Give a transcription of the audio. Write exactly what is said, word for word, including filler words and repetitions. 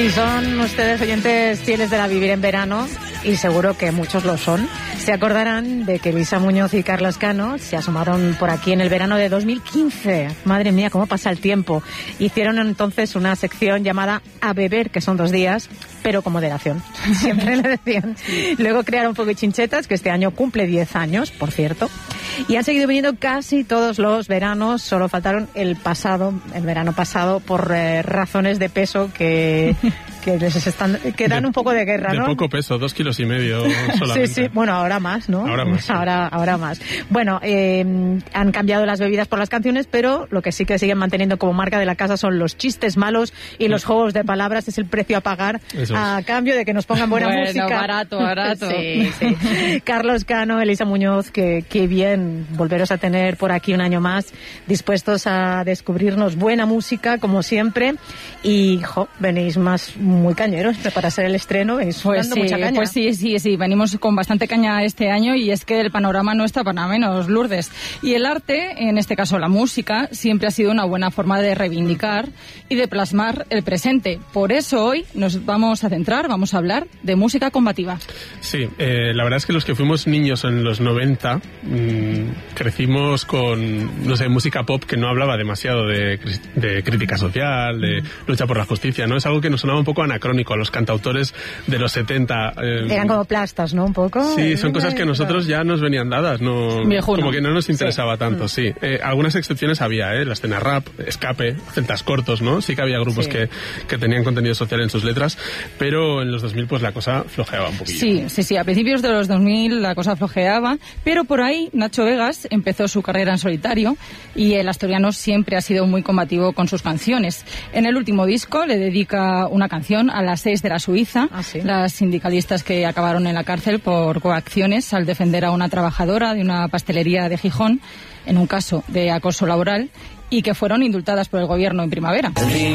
Si son ustedes oyentes fieles de la Vivir en Verano, y seguro que muchos lo son, se acordarán de que Elisa Muñoz y Carlos Cano se asomaron por aquí en el verano de dos mil quince. Madre mía, cómo pasa el tiempo. Hicieron entonces una sección llamada A Beber, que son dos días, pero con moderación. Siempre le decían. Luego crearon Fuego y Chinchetas, que este año cumple diez años, por cierto. Y han seguido viniendo casi todos los veranos, solo faltaron el pasado, el verano pasado, por eh, razones de peso que... que les están, que dan de, un poco de guerra, de ¿no? De poco peso, dos kilos y medio solamente. Sí, sí, bueno, ahora más, ¿no? Ahora más. Sí. Ahora, ahora más. Bueno, eh, han cambiado las bebidas por las canciones, pero lo que sí que siguen manteniendo como marca de la casa son los chistes malos y los juegos de palabras. Es el precio a pagar Eso a es. cambio de que nos pongan buena bueno, música. barato, barato. Sí, sí. Carlos Cano, Elisa Muñoz, que, que bien volveros a tener por aquí un año más, dispuestos a descubrirnos buena música, como siempre. Y, jo, venís más muy cañeros para ser el estreno, venís pues dando sí, mucha caña. Pues sí, sí, sí, venimos con bastante caña este año y es que el panorama no está para menos, Lourdes. Y el arte, en este caso la música, siempre ha sido una buena forma de reivindicar y de plasmar el presente. Por eso hoy nos vamos a centrar, vamos a hablar de música combativa. Sí, eh, la verdad es que los que fuimos niños en los noventa mmm, crecimos con, no sé, música pop que no hablaba demasiado de, de crítica social, de lucha por la justicia, ¿no? Es algo que nos sonaba un poco anacrónico a los cantautores de los setenta. Eh, Eran como plastas, ¿no? Un poco. Sí, son cosas que a nosotros ya nos venían dadas, no, Viejuno. Como que no nos interesaba sí. tanto, sí. Eh, algunas excepciones había, ¿eh? La escena rap, escape, celtas cortos, ¿no? Sí que había grupos sí. que, que tenían contenido social en sus letras, pero en los dos mil pues la cosa flojeaba un poquillo. Sí, sí, sí, a principios de los dos mil la cosa flojeaba, pero por ahí Nacho Vegas empezó su carrera en solitario y el asturiano siempre ha sido muy combativo con sus canciones. En el último disco le dedica una canción a las seis de la Suiza, ¿Ah, sí? las sindicalistas que acabaron en la cárcel por coacciones al defender a una trabajadora de una pastelería de Gijón en un caso de acoso laboral y que fueron indultadas por el gobierno en primavera.